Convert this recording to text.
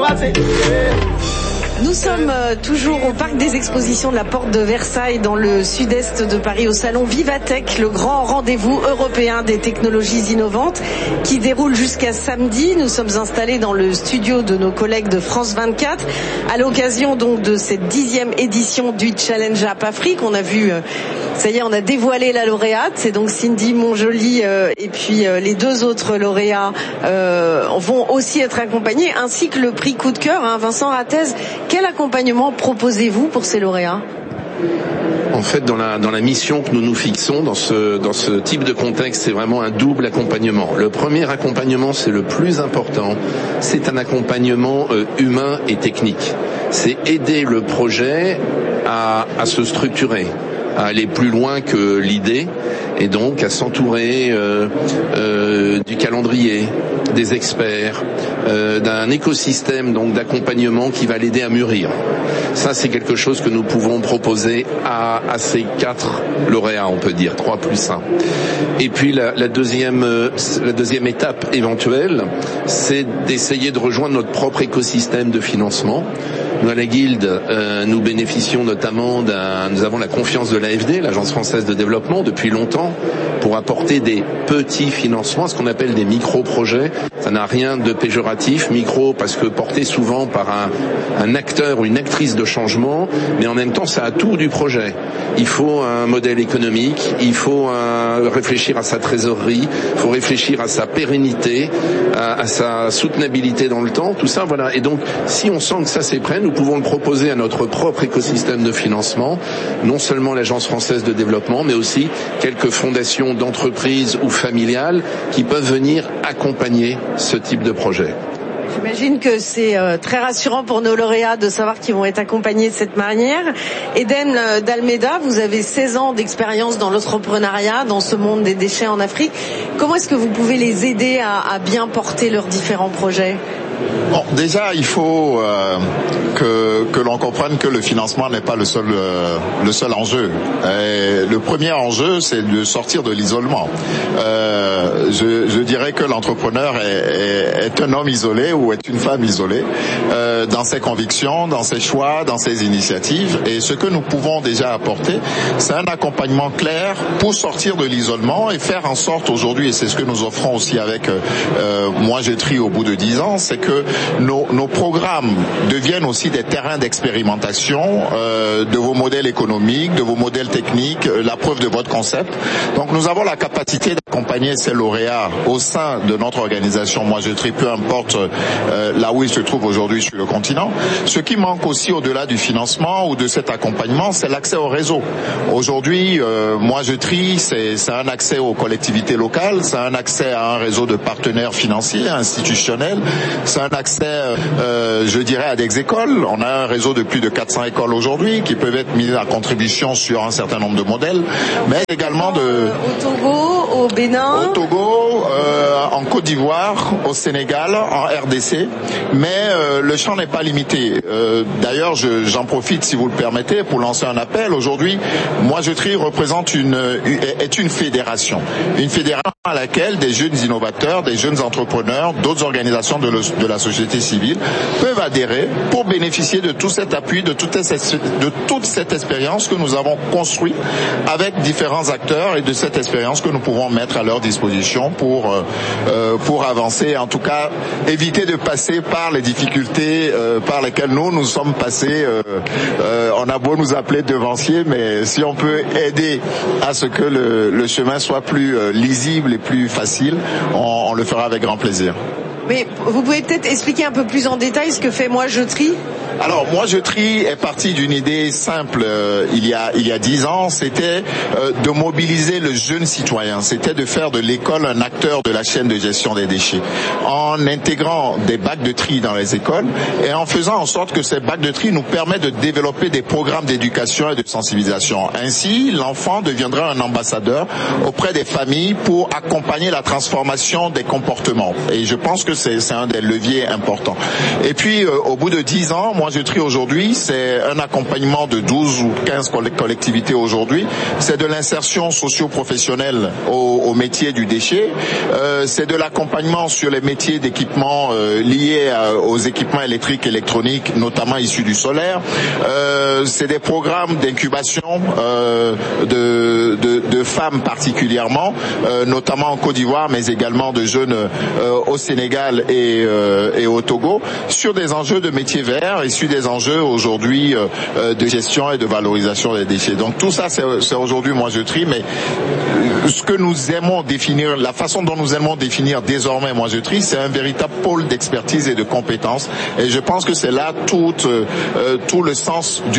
Nous sommes toujours au parc des expositions de la Porte de Versailles dans le sud-est de Paris au salon Vivatech, le grand rendez-vous européen des technologies innovantes qui déroule jusqu'à samedi. Nous sommes installés dans le studio de nos collègues de France 24 à l'occasion donc de cette 10e édition du Challenge App Afrique. On a vu, ça y est, on a dévoilé la lauréate, c'est donc Cindy Montjoly et puis les deux autres lauréats vont aussi être accompagnés, ainsi que le prix coup de cœur, Vincent Rattez. Quel accompagnement proposez-vous pour ces lauréats ? En fait, dans la mission que nous nous fixons dans ce type de contexte, c'est vraiment un double accompagnement. Le premier accompagnement, c'est le plus important, c'est un accompagnement humain et technique. C'est aider le projet à se structurer, à aller plus loin que l'idée, et donc à s'entourer du calendrier, des experts, d'un écosystème donc d'accompagnement qui va l'aider à mûrir. Ça, c'est quelque chose que nous pouvons proposer à ces 4 lauréats, on peut dire, 3 plus 1. Et puis la deuxième étape éventuelle, c'est d'essayer de rejoindre notre propre écosystème de financement. Nous, à la Guilde, nous bénéficions notamment nous avons la confiance de l'AFD, l'Agence française de développement, depuis longtemps, pour apporter des petits financements, ce qu'on appelle des micro-projets. Ça n'a rien de péjoratif, micro, parce que porté souvent par un acteur ou une actrice de changement, mais en même temps, ça a tout du projet. Il faut un modèle économique, il faut réfléchir à sa trésorerie, il faut réfléchir à sa pérennité, à sa soutenabilité dans le temps, tout ça, voilà. Et donc, si on sent que ça c'est prêt, nous pouvons le proposer à notre propre écosystème de financement, non seulement l'Agence française de développement, mais aussi quelques fondations d'entreprises ou familiales qui peuvent venir accompagner ce type de projet. J'imagine que c'est très rassurant pour nos lauréats de savoir qu'ils vont être accompagnés de cette manière. Eden D'Almeida, vous avez 16 ans d'expérience dans l'entrepreneuriat, dans ce monde des déchets en Afrique. Comment est-ce que vous pouvez les aider à bien porter leurs différents projets ? Bon, déjà, il faut que l'on comprenne que le financement n'est pas le seul enjeu. Et le premier enjeu, c'est de sortir de l'isolement. Je dirais que l'entrepreneur est un homme isolé ou est une femme isolée dans ses convictions, dans ses choix, dans ses initiatives. Et ce que nous pouvons déjà apporter, c'est un accompagnement clair pour sortir de l'isolement et faire en sorte aujourd'hui, et c'est ce que nous offrons aussi avec Moi je trie au bout de 10 ans, c'est que nos programmes deviennent aussi des terrains d'expérimentation de vos modèles économiques, de vos modèles techniques, la preuve de votre concept. Donc nous avons la capacité d'accompagner ces lauréats au sein de notre organisation Moi je trie, peu importe là où ils se trouvent aujourd'hui sur le continent. Ce qui manque aussi au-delà du financement ou de cet accompagnement, c'est l'accès au réseau. Aujourd'hui, Moi je trie, c'est un accès aux collectivités locales, c'est un accès à un réseau de partenaires financiers, institutionnels, c'est un accès, je dirais, à des écoles. On a un réseau de plus de 400 écoles aujourd'hui qui peuvent être mises à contribution sur un certain nombre de modèles, mais également au Togo, au Bénin, au Togo, en Côte d'Ivoire, au Sénégal, en RDC. Mais le champ n'est pas limité. D'ailleurs, j'en profite, si vous le permettez, pour lancer un appel. Aujourd'hui, Moi je trie représente est une fédération à laquelle des jeunes innovateurs, des jeunes entrepreneurs, d'autres organisations de la société civile peuvent adhérer pour bénéficier de tout cet appui, de toute cette expérience que nous avons construite avec différents acteurs et de cette expérience que nous pouvons mettre à leur disposition pour avancer, en tout cas éviter de passer par les difficultés par lesquelles nous sommes passés. On a beau nous appeler devanciers, mais si on peut aider à ce que le chemin soit plus lisible et plus facile, on le fera avec grand plaisir. Mais vous pouvez peut-être expliquer un peu plus en détail ce que fait Moi je trie ? Alors, Moi je trie est parti d'une idée simple il y a 10 ans, c'était de mobiliser le jeune citoyen, c'était de faire de l'école un acteur de la chaîne de gestion des déchets, en intégrant des bacs de tri dans les écoles et en faisant en sorte que ces bacs de tri nous permettent de développer des programmes d'éducation et de sensibilisation. Ainsi, l'enfant deviendra un ambassadeur auprès des familles pour accompagner la transformation des comportements. Et je pense que que c'est un des leviers importants. Et puis, au bout de 10 ans, Moi Je Trie aujourd'hui, c'est un accompagnement de 12 ou 15 collectivités aujourd'hui. C'est de l'insertion socio-professionnelle au métier du déchet. C'est de l'accompagnement sur les métiers d'équipement liés aux équipements électriques et électroniques, notamment issus du solaire. C'est des programmes d'incubation de femmes particulièrement, notamment en Côte d'Ivoire, mais également de jeunes au Sénégal et au Togo, sur des enjeux de métiers verts et sur des enjeux aujourd'hui de gestion et de valorisation des déchets. Donc tout ça, c'est aujourd'hui Moi Je Trie, mais ce que nous aimons définir, la façon dont nous aimons définir désormais Moi Je Trie, c'est un véritable pôle d'expertise et de compétences. Et je pense que c'est là tout le sens du